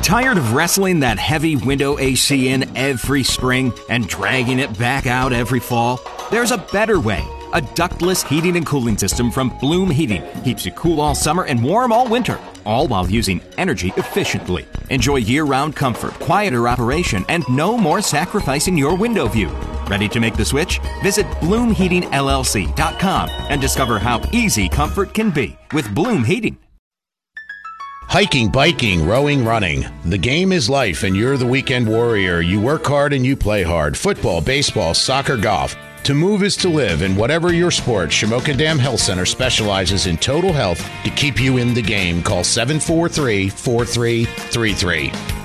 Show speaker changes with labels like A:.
A: Tired of wrestling that heavy window AC in every spring and dragging it back out every fall? There's a better way. A ductless heating and cooling system from Bloom Heating keeps you cool all summer and warm all winter, all while using energy efficiently. Enjoy year-round comfort, quieter operation, and no more sacrificing your window view. Ready to make the switch? Visit BloomHeatingLLC.com and discover how easy comfort can be with Bloom Heating.
B: Hiking, biking, rowing, running. The game is life, and you're the weekend warrior. You work hard and you play hard. Football, baseball, soccer, golf. To move is to live, and whatever your sport, Shamokin Dam Health Center specializes in total health to keep you in the game. Call 743-4333.